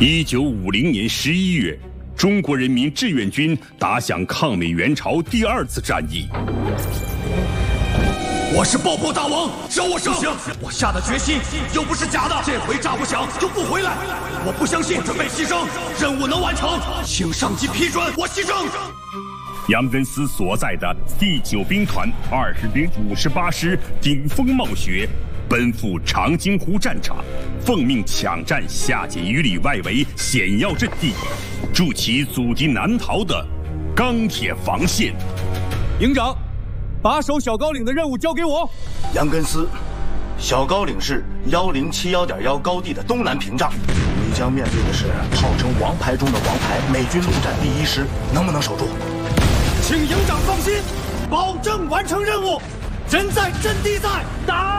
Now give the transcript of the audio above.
1950年11月，中国人民志愿军打响抗美援朝第2次战役。 我是爆破大王，叫我上！我下的决心又不是假的，这回炸不响就不回来。我不相信，我准备牺牲，任务能完成，请上级批准我牺牲。 杨根思所在的第9兵团20旅58师顶风冒雪，奔赴长津湖战场，奉命抢占下碣隅里外围险要阵地，筑起阻敌南逃的钢铁防线。 营长，把守小高岭的任务交给我。 杨根思，小高岭是1071.1高地的东南屏障，你将面对的是号称王牌中的王牌美军陆战第1师，能不能守住？ 请营长放心，保证完成任务。人在阵地在，打！